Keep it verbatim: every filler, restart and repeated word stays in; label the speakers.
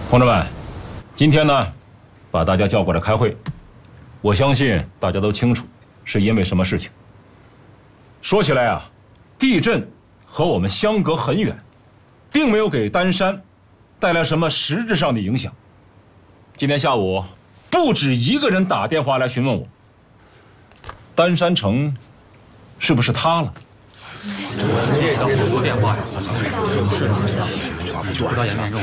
Speaker 1: 同志们，今天呢，把大家叫过来开会，我相信大家都清楚是因为什么事情。说起来啊，地震和我们相隔很远，并没有给丹山带来什么实质上的影响。今天下午，不止一个人打电话来询问我，丹山城是不是塌了？
Speaker 2: 我接到好多电话呀，好像是是的，就不到颜面跟我